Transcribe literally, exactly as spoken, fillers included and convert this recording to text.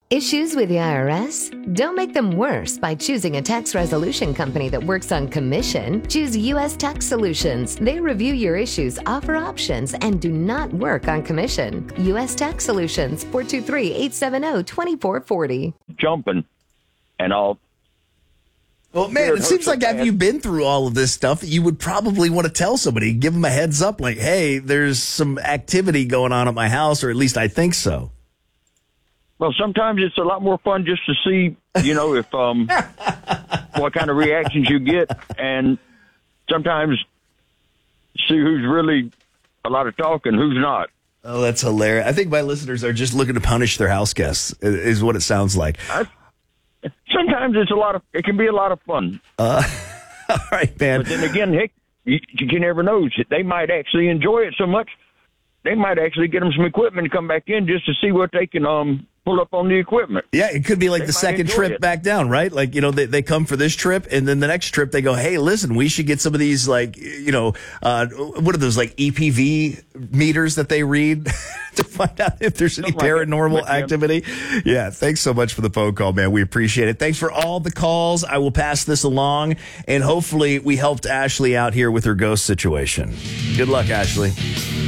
Issues with the I R S? Don't make them worse by choosing a tax resolution company that works on commission. Choose U S Tax Solutions. They review your issues, offer options, and do not work on commission. U S Tax Solutions, four two three, eight seven zero, two four four zero. Jumping and all. Well, man, it seems like after you've been through all of this stuff, you would probably want to tell somebody, give them a heads up, like, hey, there's some activity going on at my house, or at least I think so. Well, sometimes it's a lot more fun just to see, you know, if um, what kind of reactions you get, and sometimes see who's really a lot of talk and who's not. Oh, that's hilarious. I think my listeners are just looking to punish their house guests, is what it sounds like. I, sometimes it's a lot of, it can be a lot of fun. Uh, all right, man. But then again, heck, you, you never know. They might actually enjoy it so much, they might actually get them some equipment to come back in just to see what they can um pull up on the equipment. Yeah, it could be like they the second trip it. back down, right? Like, you know, they, they come for this trip, and then the next trip they go, hey, listen, we should get some of these, like, you know, uh, what are those, like, E P V meters that they read to find out if there's any Something paranormal like activity? Yeah, thanks so much for the phone call, man. We appreciate it. Thanks for all the calls. I will pass this along, and hopefully we helped Ashley out here with her ghost situation. Good luck, Ashley.